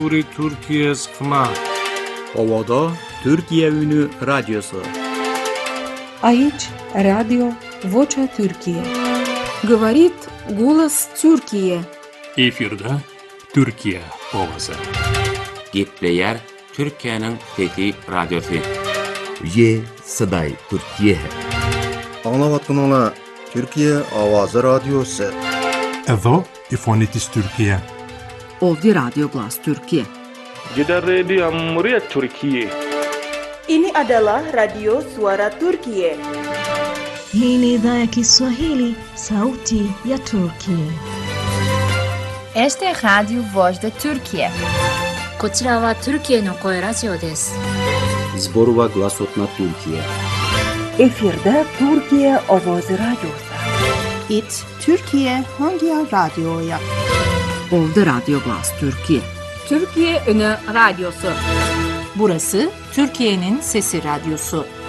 Türkiye sıkma. Ovada Türkiye Ünü Radyosu. Aici Radio Vocea Türkiye. Говорит голос Türkiye. Efirde Türkiye ovası. Gepleyer Türkiye'nin fethi radyosu. Ye Saday Türkiye. Anlavatkanlar Türkiye Avazı Radyosu. Evo İfonitis Türkiye. Ovdje Radio Glas Türkiye. Jeddah Radio Muryat Türkiye. Ini adalah Radio Suara Türkiye. Hii ni idhaa ya Kiswahili, sauti ya Turkiye. Este es Radio Voz de Türkiye. こちらはトルキエの声ラジオです。 Zborova Glasotna Türkiye. Efirde Türkiye Avazı Radyosu. It Türkiye Hangi Radyo'ya? Ovdje Radio Glas Türkiye. Türkiye Ünü Radyosu. Burası Türkiye'nin Sesi Radyosu.